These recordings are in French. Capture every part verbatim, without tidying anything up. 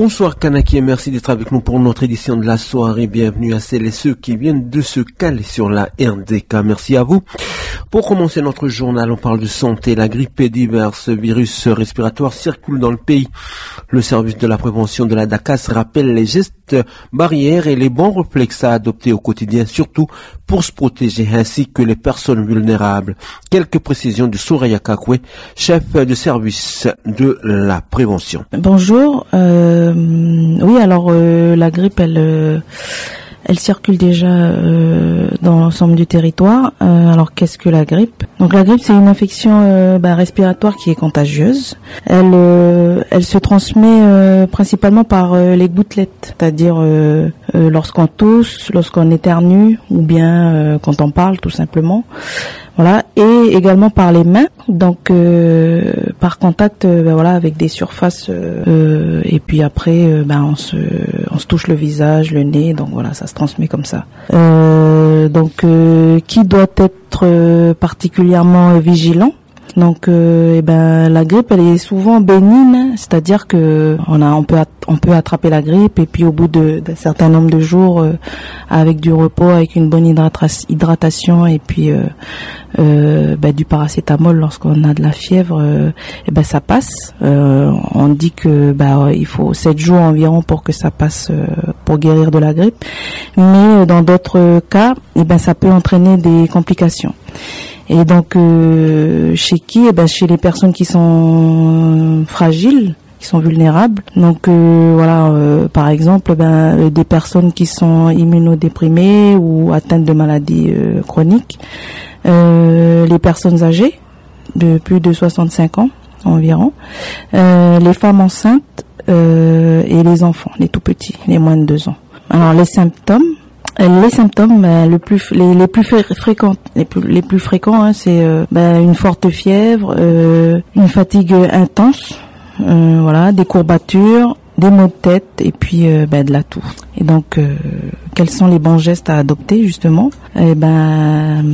Bonsoir Kanaki et merci d'être avec nous pour notre édition de la soirée. Bienvenue à celles et ceux qui viennent de se caler sur la R D K. Merci à vous. Pour commencer notre journal, on parle de santé. La grippe et divers virus respiratoires circulent dans le pays. Le service de la prévention de la D A C A S rappelle les gestes barrières et les bons réflexes à adopter au quotidien, surtout pour se protéger, ainsi que les personnes vulnérables. Quelques précisions de Soraya Kakwe, chef de service de la prévention. Bonjour. Euh, oui, alors euh, la grippe, elle... Euh Elle circule déjà euh, dans l'ensemble du territoire. Euh, alors, qu'est-ce que la grippe ? Donc, la grippe, c'est une infection euh, bah, respiratoire qui est contagieuse. Elle, euh, elle se transmet euh, principalement par euh, les gouttelettes, c'est-à-dire euh, euh, lorsqu'on tousse, lorsqu'on éternue, ou bien euh, quand on parle, tout simplement. Voilà, et également par les mains, donc euh, par contact, euh, ben voilà, avec des surfaces, euh, et puis après, euh, ben on se, on se touche le visage, le nez, donc voilà, ça se transmet comme ça. Euh, donc, euh, qui doit être euh, particulièrement vigilant ? Donc, euh, eh ben, la grippe, elle est souvent bénigne, c'est-à-dire que on a, on peut, on peut attraper la grippe et puis au bout de, d'un certain nombre de jours, euh, avec du repos, avec une bonne hydrata- hydratation et puis euh, euh, ben, du paracétamol lorsqu'on a de la fièvre, euh, eh ben ça passe. Euh, on dit que ben, il faut sept jours environ pour que ça passe, euh, pour guérir de la grippe. Mais dans d'autres cas, eh ben ça peut entraîner des complications. Et donc, euh, chez qui ? Eh ben, chez les personnes qui sont fragiles, qui sont vulnérables. Donc, euh, voilà, euh, par exemple, ben, des personnes qui sont immunodéprimées ou atteintes de maladies euh, chroniques, euh, les personnes âgées de plus de soixante-cinq ans environ, euh, les femmes enceintes euh, et les enfants, les tout petits, les moins de deux ans. Alors, les symptômes. Les symptômes, euh, le plus, les, les plus fé- fréquents, les plus, les plus fréquents, hein, c'est euh, ben, une forte fièvre, euh, une fatigue intense, euh, voilà, des courbatures, des maux de tête et puis euh, ben, de la toux. Et donc, euh, quels sont les bons gestes à adopter justement ? Eh ben,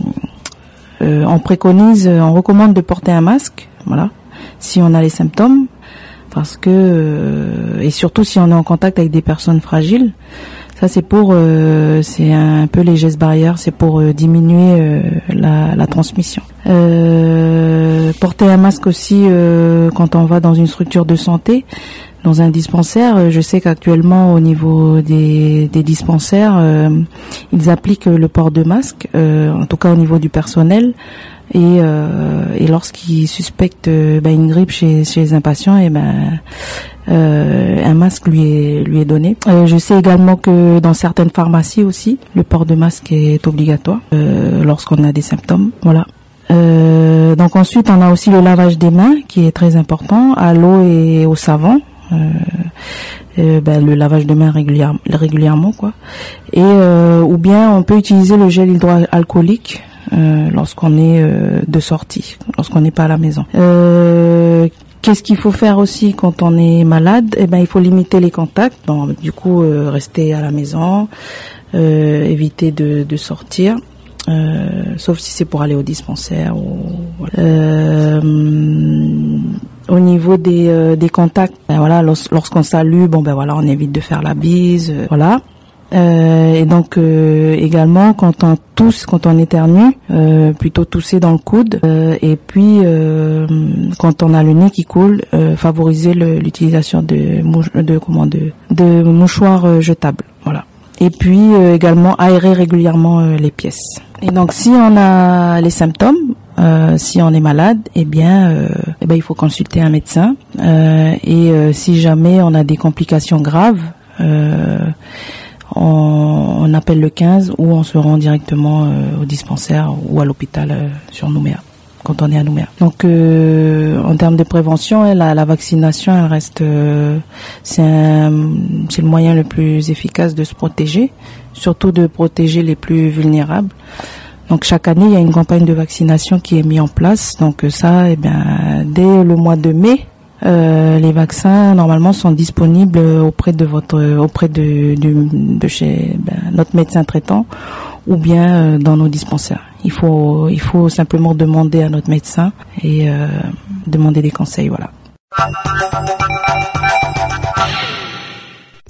euh, on préconise, on recommande de porter un masque, voilà, si on a les symptômes, parce que euh, et surtout si on est en contact avec des personnes fragiles. Ça c'est pour, euh, c'est un peu les gestes barrières, c'est pour euh, diminuer euh, la, la transmission. Euh, porter un masque aussi euh, quand on va dans une structure de santé, dans un dispensaire. Je sais qu'actuellement au niveau des, des dispensaires, euh, ils appliquent le port de masque, euh, en tout cas au niveau du personnel. Et, euh, et lorsqu'ils suspectent euh, ben, une grippe chez, chez un patient, et ben euh, un masque lui est lui est donné. Euh, je sais également que dans certaines pharmacies aussi, le port de masque est obligatoire euh, lorsqu'on a des symptômes. Voilà. Euh, donc ensuite, on a aussi le lavage des mains qui est très important, à l'eau et au savon. Euh, euh, ben, le lavage de mains régulièrement, régulièrement quoi. Et euh, ou bien on peut utiliser le gel hydroalcoolique. Euh, lorsqu'on est euh, de sortie, lorsqu'on n'est pas à la maison. Euh, qu'est-ce qu'il faut faire aussi quand on est malade ? Eh ben, il faut limiter les contacts. Bon, du coup, euh, rester à la maison, euh, éviter de, de sortir, euh, sauf si c'est pour aller au dispensaire. Ou, voilà. euh, au niveau des, euh, des contacts, ben voilà, lors, lorsqu'on salue, bon ben voilà, on évite de faire la bise, euh, voilà. Euh, et donc euh, également quand on tousse, quand on éternue, euh, plutôt tousser dans le coude. Euh, et puis euh, quand on a le nez qui coule, euh, favoriser le, l'utilisation de, mouche, de comment de, de mouchoirs euh, jetables. Voilà. Et puis euh, également aérer régulièrement euh, les pièces. Et donc si on a les symptômes, euh, si on est malade, eh bien, euh, eh ben il faut consulter un médecin. Euh, et euh, si jamais on a des complications graves. Euh, On, on appelle le quinze ou on se rend directement euh, au dispensaire ou à l'hôpital euh, sur Nouméa, quand on est à Nouméa. Donc, euh, en termes de prévention, la, la vaccination, elle reste, euh, c'est, un, c'est le moyen le plus efficace de se protéger, surtout de protéger les plus vulnérables. Donc, chaque année, il y a une campagne de vaccination qui est mise en place. Donc, ça, eh bien, dès le mois de mai, Euh, les vaccins normalement sont disponibles auprès de votre, auprès de, de, de chez ben, notre médecin traitant ou bien euh, dans nos dispensaires. Il faut, il faut simplement demander à notre médecin et euh, demander des conseils, voilà.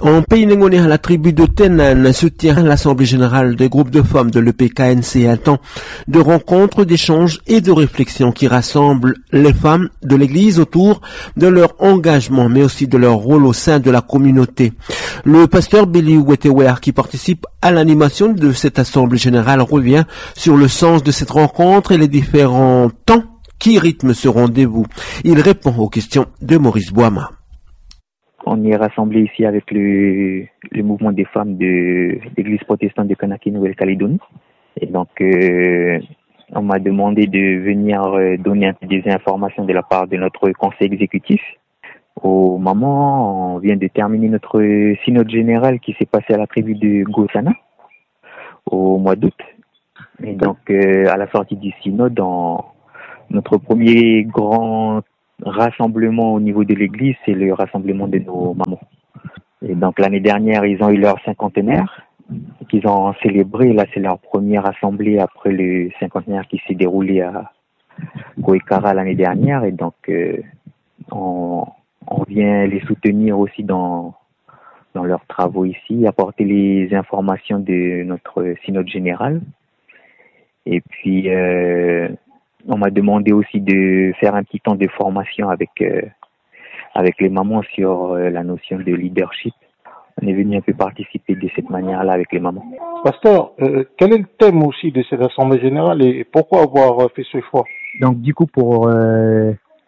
En pays Nengoné, la tribu de Tenan soutient l'Assemblée générale des groupes de femmes de l'E P K N C, un temps de rencontres, d'échanges et de réflexions qui rassemblent les femmes de l'Église autour de leur engagement, mais aussi de leur rôle au sein de la communauté. Le pasteur Billy Wetewer, qui participe à l'animation de cette Assemblée générale, revient sur le sens de cette rencontre et les différents temps qui rythment ce rendez-vous. Il répond aux questions de Maurice Boama. On est rassemblés ici avec le, le mouvement des femmes de l'Église protestante de Conakry, Nouvelle-Calédonie. Et donc, euh, on m'a demandé de venir euh, donner un peu des informations de la part de notre conseil exécutif. Au moment, on vient de terminer notre synode général qui s'est passé à la tribu de Gosana au mois d'août. Et donc, euh, à la sortie du synode, on, notre premier grand rassemblement au niveau de l'église, c'est le rassemblement de nos mamans. Et donc l'année dernière, ils ont eu leur cinquantenaire qu'ils ont célébré. Là, c'est leur première assemblée après le cinquantenaire qui s'est déroulé à Koekara l'année dernière. Et donc, euh, on, on vient les soutenir aussi dans dans leurs travaux ici, apporter les informations de notre synode général. Et puis, euh, on m'a demandé aussi de faire un petit temps de formation avec euh, avec les mamans sur euh, la notion de leadership. On est venu un peu participer de cette manière-là avec les mamans. Pasteur, euh, quel est le thème aussi de cette assemblée générale et pourquoi avoir fait ce choix? Donc du coup, pour euh,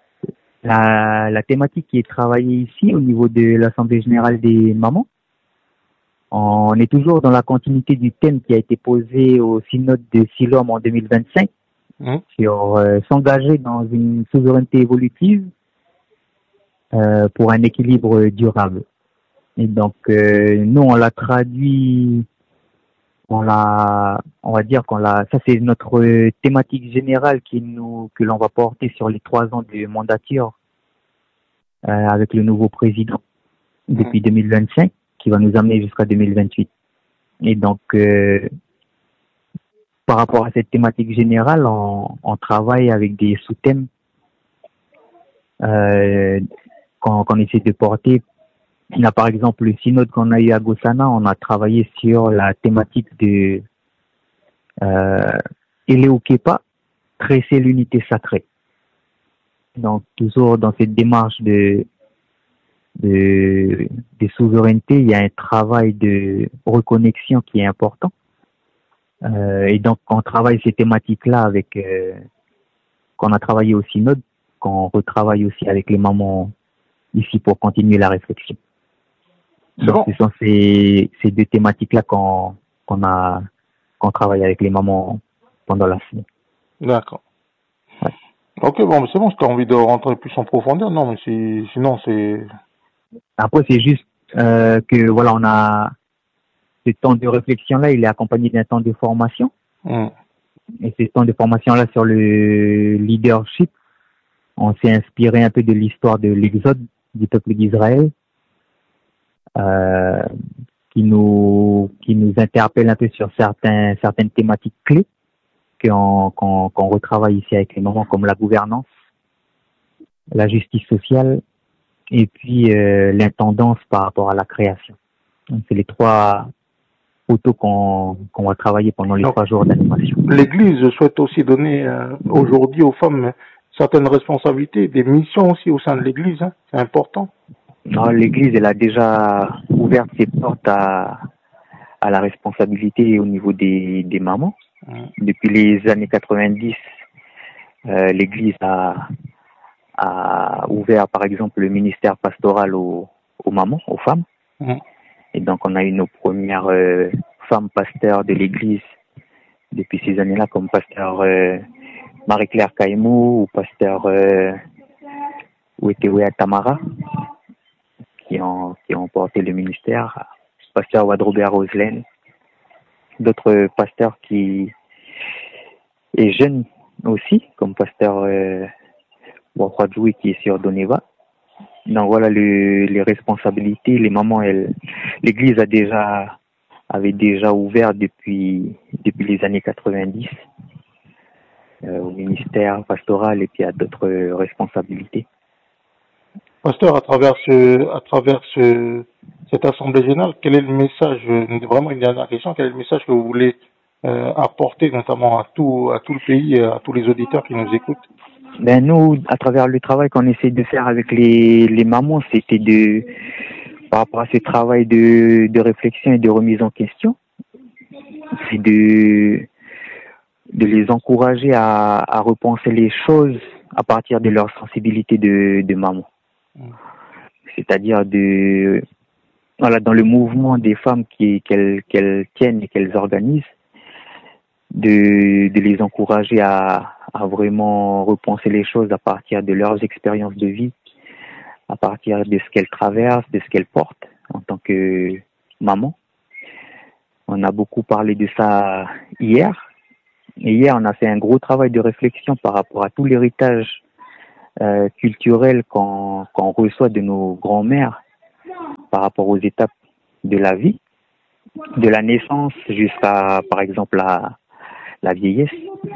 la, la thématique qui est travaillée ici au niveau de l'assemblée générale des mamans, on est toujours dans la continuité du thème qui a été posé au synode de Siloam en deux mille vingt-cinq. Mmh. Sur euh, s'engager dans une souveraineté évolutive euh, pour un équilibre durable. Et donc euh, nous on l'a traduit, on l'a, on va dire qu'on l'a, ça c'est notre thématique générale qui nous que l'on va porter sur les trois ans de mandature euh, avec le nouveau président mmh. depuis deux mille vingt-cinq qui va nous amener jusqu'à deux mille vingt-huit. Et donc euh, par rapport à cette thématique générale, on, on travaille avec des sous-thèmes euh, qu'on, qu'on essaie de porter. Il y a par exemple le synode qu'on a eu à Gosana, on a travaillé sur la thématique de euh, Eleokepa, tresser l'unité sacrée. Donc toujours dans cette démarche de, de, de souveraineté, il y a un travail de reconnexion qui est important. Euh, et donc, on travaille ces thématiques-là avec, euh, qu'on a travaillé au synode, qu'on retravaille aussi avec les mamans ici pour continuer la réflexion. C'est donc, bon. Ce sont ces, ces deux thématiques-là qu'on, qu'on a, qu'on travaille avec les mamans pendant la semaine. D'accord. Ouais. Ok, bon, mais c'est bon, si tu as envie de rentrer plus en profondeur, non, mais c'est, sinon c'est... Après, c'est juste, euh, que, voilà, on a, ce temps de réflexion-là, il est accompagné d'un temps de formation. Mmh. Et ce temps de formation-là sur le leadership, on s'est inspiré un peu de l'histoire de l'exode du peuple d'Israël, euh, qui nous qui nous interpelle un peu sur certains certaines thématiques clés qu'on qu'on, qu'on retravaille ici avec les mamans, comme la gouvernance, la justice sociale et puis euh, l'intendance par rapport à la création. Donc, c'est les trois auto qu'on qu'on va travailler pendant les Donc, trois jours d'animation. L'Église souhaite aussi donner euh, aujourd'hui aux femmes certaines responsabilités, des missions aussi au sein de l'Église, hein, c'est important. Non, l'Église, elle a déjà ouvert ses portes à à la responsabilité au niveau des des mamans. Mmh. Depuis les années quatre-vingt-dix, euh, l'Église a a ouvert par exemple le ministère pastoral aux aux mamans, aux femmes. Mmh. Et donc, on a eu nos premières euh, femmes pasteurs de l'Église depuis ces années-là, comme pasteur euh, Marie-Claire Kaimou ou pasteur euh, Wetewea Tamara, qui ont, qui ont porté le ministère, pasteur Wadrobert Roselaine, d'autres pasteurs qui est jeune aussi, comme pasteur euh, Wakwadjoui qui est sur Doneva. Donc voilà le, les responsabilités. Les mamans, elles, l'Église a déjà avait déjà ouvert depuis depuis les années quatre-vingt-dix euh, au ministère pastoral et puis à d'autres responsabilités. Pasteur, à travers ce à travers ce cette assemblée générale, quel est le message, vraiment une dernière question, quel est le message que vous voulez euh, apporter notamment à tout, à tout le pays, à tous les auditeurs qui nous écoutent? Ben nous, à travers le travail qu'on essaie de faire avec les, les mamans, c'était de, par rapport à ce travail de, de réflexion et de remise en question, c'est de, de les encourager à, à repenser les choses à partir de leur sensibilité de, de maman. C'est-à-dire de, voilà, dans le mouvement des femmes qui, qu'elles, qu'elles tiennent et qu'elles organisent, de, de les encourager à, à vraiment repenser les choses à partir de leurs expériences de vie, à partir de ce qu'elles traversent, de ce qu'elles portent en tant que maman. On a beaucoup parlé de ça hier. Et hier, on a fait un gros travail de réflexion par rapport à tout l'héritage euh, culturel qu'on, qu'on reçoit de nos grands-mères par rapport aux étapes de la vie, de la naissance jusqu'à, par exemple, la, la vieillesse,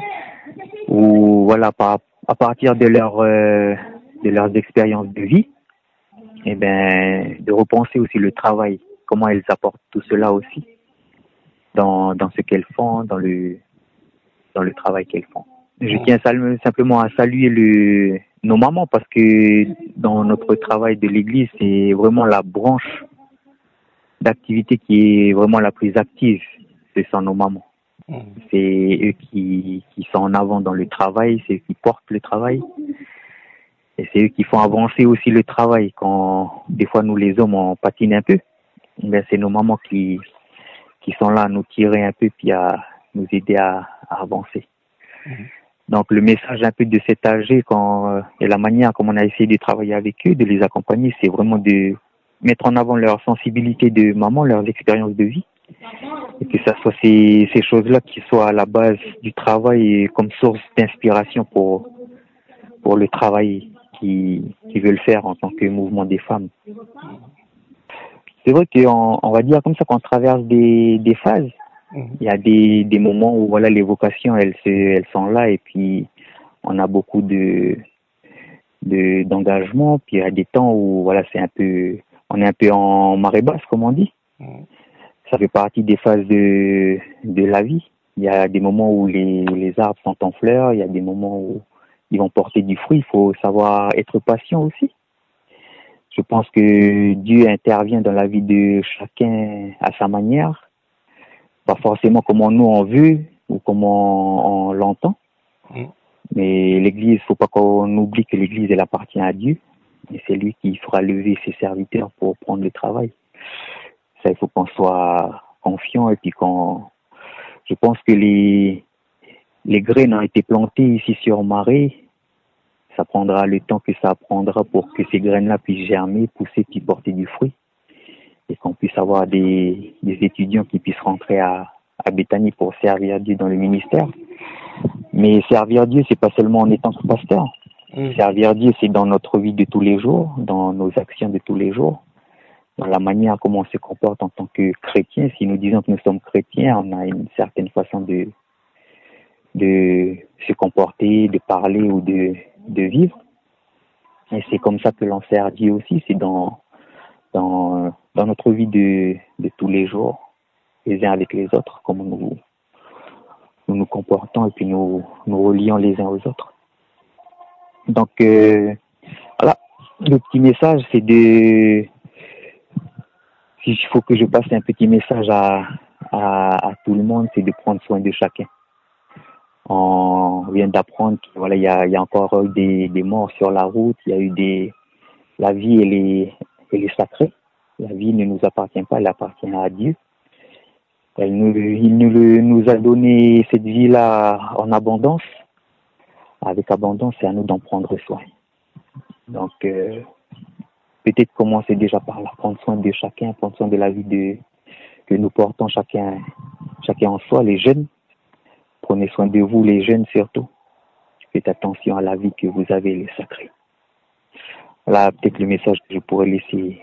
où voilà, par, à partir de leur euh, de leurs expériences de vie, et ben de repenser aussi le travail, comment elles apportent tout cela aussi dans dans ce qu'elles font, dans le dans le travail qu'elles font. Je tiens simplement à saluer le nos mamans parce que dans notre travail de l'église, c'est vraiment la branche d'activité qui est vraiment la plus active, ce sont nos mamans. C'est eux qui, qui sont en avant dans le travail, c'est eux qui portent le travail. Et c'est eux qui font avancer aussi le travail. Quand des fois nous les hommes on patine un peu, ben c'est nos mamans qui, qui sont là à nous tirer un peu puis à nous aider à, à avancer. Mmh. Donc le message un peu de cet âgé quand, et la manière comme on a essayé de travailler avec eux, de les accompagner, c'est vraiment de mettre en avant leur sensibilité de maman, leurs expériences de vie. Et que ça soit ces, ces choses-là qui soient à la base du travail et comme source d'inspiration pour, pour le travail qu'ils qui veulent faire en tant que mouvement des femmes. C'est vrai qu'on on va dire comme ça qu'on traverse des, des phases. Il y a des, des moments où voilà les vocations elles, se, elles sont là et puis on a beaucoup de, de d'engagement. Puis il y a des temps où voilà c'est un peu on est un peu en marée basse comme on dit. Ça fait partie des phases de, de la vie. Il y a des moments où les, les arbres sont en fleurs, il y a des moments où ils vont porter du fruit. Il faut savoir être patient aussi. Je pense que Dieu intervient dans la vie de chacun à sa manière. Pas forcément comment nous on veut ou comment on l'entend. Mais l'Église, il ne faut pas qu'on oublie que l'Église, elle appartient à Dieu. Et c'est lui qui fera lever ses serviteurs pour prendre le travail. Ça, il faut qu'on soit confiant et puis qu'on... Je pense que les, les graines ont été plantées ici sur Marais. Ça prendra le temps que ça prendra pour que ces graines-là puissent germer, pousser, puis porter du fruit. Et qu'on puisse avoir des, des étudiants qui puissent rentrer à, à Béthanie pour servir Dieu dans le ministère. Mais servir Dieu, c'est pas seulement en étant pasteur. Mmh. Servir Dieu, c'est dans notre vie de tous les jours, dans nos actions de tous les jours, dans la manière comment on se comporte en tant que chrétien. Si nous disons que nous sommes chrétiens, on a une certaine façon de, de se comporter, de parler ou de, de vivre. Et c'est comme ça que l'on sert Dieu aussi, c'est dans, dans, dans notre vie de, de tous les jours, les uns avec les autres, comment nous, nous nous comportons et puis nous nous relions les uns aux autres. Donc, euh, voilà, le petit message, c'est de... S'il faut que je passe un petit message à, à, à tout le monde, c'est de prendre soin de chacun. On vient d'apprendre qu'il voilà, y a, y a encore eu des, des morts sur la route, il y a eu des... La vie, elle est, elle est sacrée. La vie ne nous appartient pas, elle appartient à Dieu. Elle nous, il nous, nous a donné cette vie-là en abondance. Avec abondance, c'est à nous d'en prendre soin. Donc, euh, peut-être commencer déjà par là, prendre soin de chacun, prendre soin de la vie de, que nous portons chacun, chacun en soi, les jeunes. Prenez soin de vous, les jeunes surtout. Faites attention à la vie que vous avez, les sacrés. Voilà peut-être le message que je pourrais laisser.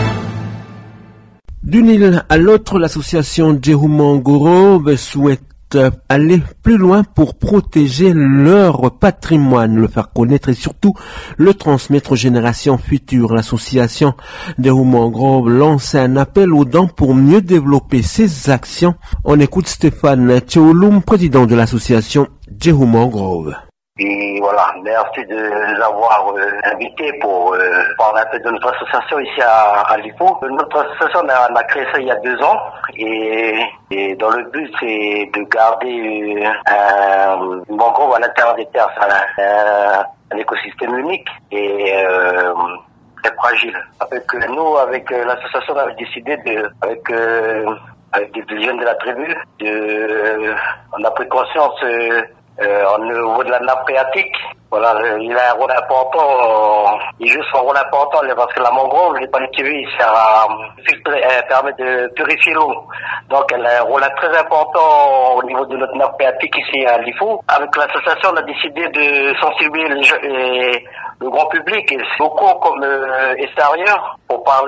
D'une île à l'autre, l'association Djehumangoro souhaite aller plus loin pour protéger leur patrimoine, le faire connaître et surtout le transmettre aux générations futures. L'association des Mangrove lance un appel aux dons pour mieux développer ses actions. On écoute Stéphane Tchéouloum, président de l'association Jehu Mangrove. Et voilà, merci de nous avoir euh, invités pour euh, parler un peu de notre association ici à, à Lifou. Notre association, on a, on a créé ça il y a deux ans et, et dans le but, c'est de garder euh, un mangrove à l'intérieur des terres. C'est un, un écosystème unique et euh, très fragile. Avec euh, nous, avec euh, l'association, on avait décidé de, avec euh, avec des jeunes de la tribu, de, euh, on a pris conscience euh, Euh, au niveau de la nappe phréatique, voilà, il a un rôle important, euh, il joue son rôle important parce que la mangrove, les palétuviers, il sert à filtrer, elle permet de purifier l'eau. Donc elle a un rôle très important au niveau de notre nappe phréatique ici à Lifou. Avec l'association, on a décidé de sensibiliser les, les, le grand public et beaucoup comme euh, extérieur pour parler